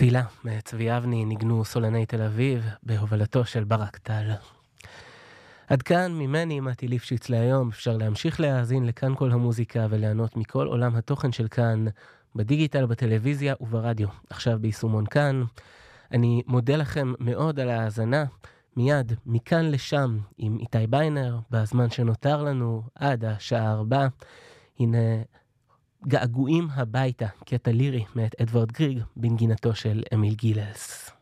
תפילה מצבי אבני ניגנו סולני תל אביב בהובלתו של ברק טל. עד כאן ממני מתי ליפשיץ להיום. אפשר להמשיך להאזין לכאן כל המוזיקה וליהנות מכל עולם התוכן של כאן בדיגיטל, בטלוויזיה וברדיו. עכשיו ביישומון כאן. אני מודה לכם מאוד על ההאזנה. מיד מכאן לשם עם איתי ביינר בזמן שנותר לנו עד השעה 4. הנה געגועים הביתה, קטע לירי מאת אדוארד גריג בנגינתו של אמיל גילס.